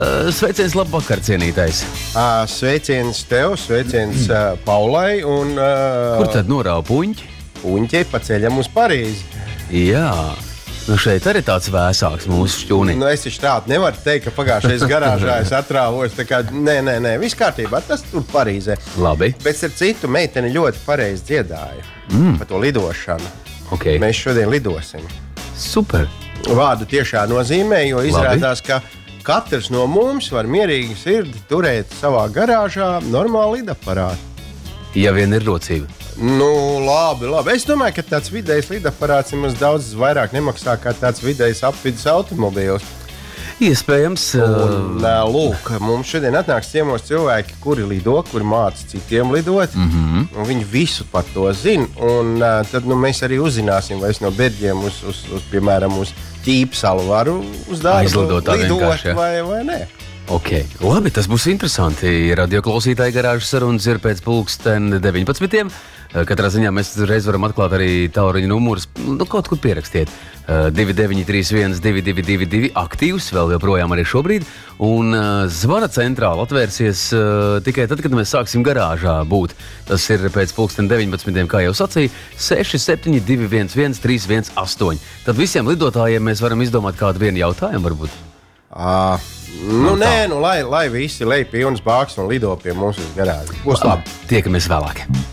Sveiciens, labvakar, cienītais. Sveiciens tev, sveiciens Paulai un... Kur tad norāva puņķi? Puņķi pa ceļam uz Parīzi. Jā, nu šeit arī tāds vēsāks mūsu šķūnī. Nu es taču tādu nevaru teikt, ka pagājušais garāžā es atrāvos, tā kā nē, viss kārtībā, tas tur Parīzē. Labi. Bet ar citu meiteni ļoti pareizi dziedāja par to lidošanu. Okay. Mēs šodien lidosim. Super. Vārdu tiešā nozīmē, jo izrādās, ka katrs no mums var mierīgi sirdi turēt savā garāžā normālu lidaparātu. Ja vien ir rocība. Nu, labi. Es domāju, ka tāds vidējs lidaparāts mums daudz vairāk nemaksā kā tāds vidējs apvidus automobīls. Iespējams. Lūk, mums šodien atnāks ciemos cilvēki, kuri lido, kuri māca citiem lidot. Un viņi visu par to zina. Un tad mēs arī uzzināsim, vai es no Berģiem piemēram, uz Ķīpsalu varu uz darbu lidot vai nē. Okay. Labi, tas būs interesanti. Radioklausītāji garāžas sarunas ir pēc 19:00. Katrā ziņā mēs reiz varam atklāt arī tālruņa numurus. Nu, kaut kur pierakstiet. 2931 2222 aktīvs vēl joprojām arī šobrīd. Un zvana centrāla atvērsies tikai tad, kad mēs sāksim garāžā būt. Tas ir pēc 19:00, kā jau sacīja, 6721 318. Tad visiem lidotājiem mēs varam izdomāt kādu vienu jautājumu varbūt. Lai visi lej pilns bāks un lido pie mums uz garāžu. Būs labi. Tiekamies vēlāk.